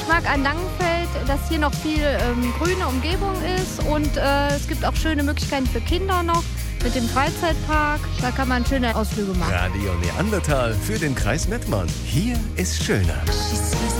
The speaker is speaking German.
Ich mag an Langenfeld, dass hier noch viel grüne Umgebung ist und es gibt auch schöne Möglichkeiten für Kinder noch mit dem Freizeitpark. Da kann man schöne Ausflüge machen. Radio Neandertal für den Kreis Mettmann. Hier ist schöner.